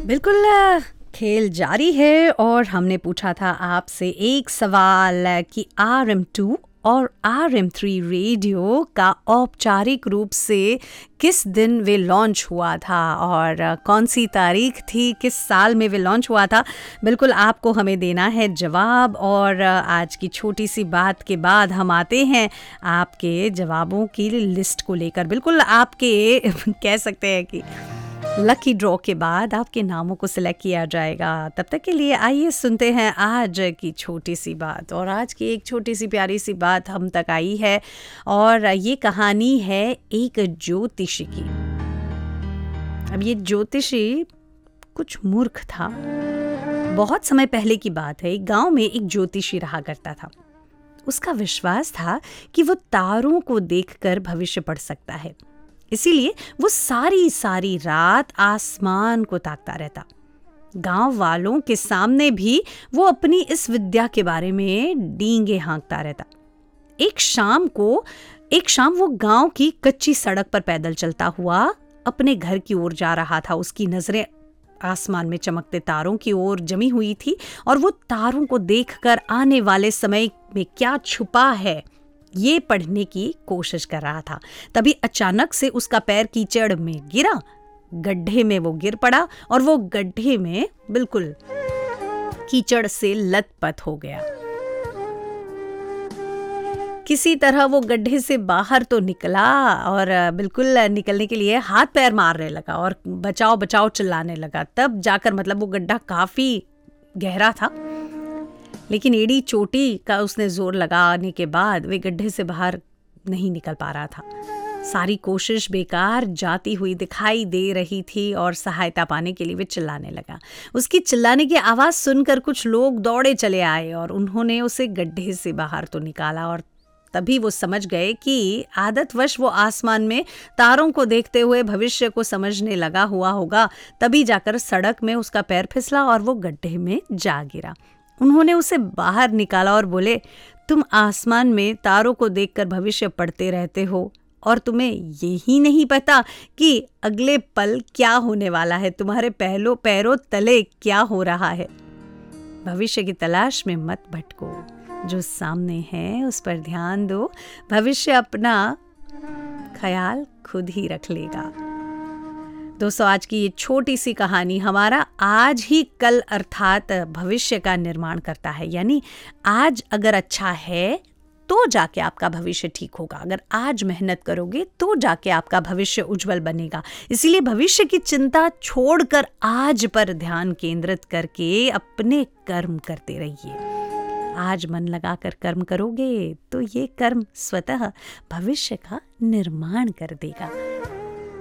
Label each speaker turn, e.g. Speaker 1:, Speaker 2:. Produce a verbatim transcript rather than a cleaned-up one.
Speaker 1: बिल्कुल अ, खेल जारी है और हमने पूछा था आपसे एक सवाल अ, कि आर एम टू और आर एम थ्री रेडियो का औपचारिक रूप से किस दिन वे लॉन्च हुआ था और अ, कौन सी तारीख थी, किस साल में वे लॉन्च हुआ था। बिल्कुल आपको हमें देना है जवाब और अ, आज की छोटी सी बात के बाद हम आते हैं आपके जवाबों की लिस्ट को लेकर। बिल्कुल आपके कह सकते हैं कि लकी ड्रॉ के बाद आपके नामों को सिलेक्ट किया जाएगा। तब तक के लिए आइए सुनते हैं आज की छोटी सी बात। और आज की एक छोटी सी प्यारी सी बात हम तक आई है और ये कहानी है एक ज्योतिषी की। अब ये ज्योतिषी कुछ मूर्ख था। बहुत समय पहले की बात है, एक गांव में एक ज्योतिषी रहा करता था। उसका विश्वास था कि वो तारों को देखकर भविष्य पढ़ सकता है, इसीलिए वो सारी सारी रात आसमान को ताकता रहता। गांव वालों के सामने भी वो अपनी इस विद्या के बारे में डींगे हाँकता रहता। एक शाम को एक शाम वो गांव की कच्ची सड़क पर पैदल चलता हुआ अपने घर की ओर जा रहा था। उसकी नजरें आसमान में चमकते तारों की ओर जमी हुई थी और वो तारों को देखकर आने वाले समय में क्या छुपा है ये पढ़ने की कोशिश कर रहा था। तभी अचानक से उसका पैर कीचड़ में गिरा, गड्ढे में वो गिर पड़ा और वो गड्ढे में बिल्कुल कीचड़ से लथपथ हो गया। किसी तरह वो गड्ढे से बाहर तो निकला और बिल्कुल निकलने के लिए हाथ पैर मारने लगा और बचाओ बचाओ चिल्लाने लगा। तब जाकर मतलब वो गड्ढा काफी गहरा था, लेकिन एड़ी चोटी का उसने जोर लगाने के बाद वे गड्ढे से बाहर नहीं निकल पा रहा था। सारी कोशिश बेकार जाती हुई दिखाई दे रही थी और सहायता पाने के लिए वे चिल्लाने लगा। उसकी चिल्लाने की आवाज़ सुनकर कुछ लोग दौड़े चले आए और उन्होंने उसे गड्ढे से बाहर तो निकाला। और तभी वो समझ गए कि आदतवश वो आसमान में तारों को देखते हुए भविष्य को समझने लगा हुआ होगा। तभी जाकर सड़क में उसका पैर फिसला और वो गड्ढे में जा गिरा। उन्होंने उसे बाहर निकाला और बोले, तुम आसमान में तारों को देखकर भविष्य पढ़ते रहते हो और तुम्हें यही नहीं पता कि अगले पल क्या होने वाला है, तुम्हारे पहलों पैरों तले क्या हो रहा है। भविष्य की तलाश में मत भटको, जो सामने है उस पर ध्यान दो, भविष्य अपना ख्याल खुद ही रख लेगा। दोस्तों, आज की ये छोटी सी कहानी हमारा आज ही कल अर्थात भविष्य का निर्माण करता है। यानी आज अगर अच्छा है तो जाके आपका भविष्य ठीक होगा। अगर आज मेहनत करोगे तो जाके आपका भविष्य उज्जवल बनेगा। इसीलिए भविष्य की चिंता छोड़कर आज पर ध्यान केंद्रित करके अपने कर्म करते रहिए। आज मन लगाकर कर्म करोगे तो ये कर्म स्वतः भविष्य का निर्माण कर देगा।